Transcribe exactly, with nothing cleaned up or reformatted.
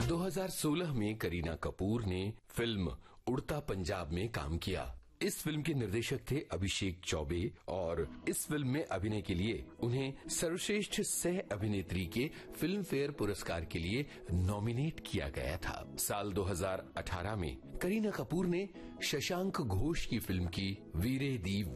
दो हज़ार सोलह में करीना कपूर ने फिल्म उड़ता पंजाब में काम किया। इस फिल्म के निर्देशक थे अभिषेक चौबे और इस फिल्म में अभिनय के लिए उन्हें सर्वश्रेष्ठ सह अभिनेत्री के फिल्म फेयर पुरस्कार के लिए नॉमिनेट किया गया था। साल दो हज़ार अठारह में करीना कपूर ने शशांक घोष की फिल्म की वीरे दी